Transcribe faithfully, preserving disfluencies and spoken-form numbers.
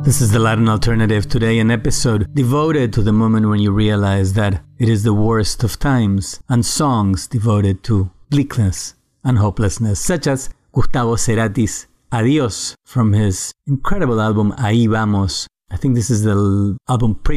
This is the Latin Alternative. Today, an episode devoted to the moment when you realize that it is the worst of times, and songs devoted to bleakness and hopelessness, such as Gustavo Cerati's Adiós from his incredible album Ahí Vamos. I think this is the album pre